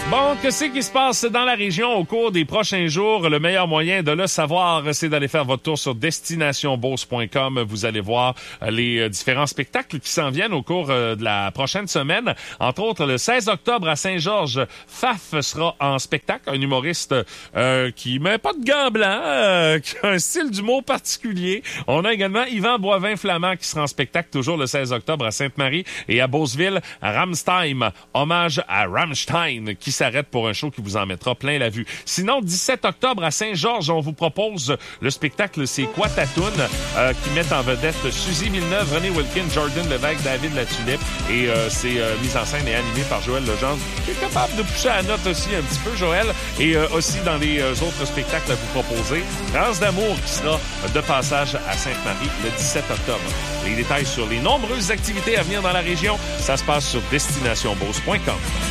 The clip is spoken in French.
Bon, qu'est-ce qui se passe dans la région au cours des prochains jours? Le meilleur moyen de le savoir, c'est d'aller faire votre tour sur destinationbeauce.com. Vous allez voir les différents spectacles qui s'en viennent au cours de la prochaine semaine. Entre autres, le 16 octobre à Saint-Georges, Faf sera en spectacle. Un humoriste qui met pas de gants blancs, qui a un style d'humour particulier. On a également Yvan Boivin-Flamand qui sera en spectacle toujours le 16 octobre à Sainte-Marie et à Beauceville, à Ramstein. Hommage à Rammstein qui s'arrête pour un show qui vous en mettra plein la vue. Sinon, 17 octobre à Saint-Georges, on vous propose le spectacle C'est quoi ta toune qui met en vedette Suzy Villeneuve, René Wilkin, Jordan Lévesque, David Latulippe et c'est mise en scène et animé par Joël Legendre qui est capable de pousser la note aussi un petit peu, Joël. Et aussi dans les autres spectacles à vous proposer, Rance d'amour qui sera de passage à Sainte-Marie le 17 octobre. Les détails sur les nombreuses activités à venir dans la région, ça se passe sur destinationbeauce.com.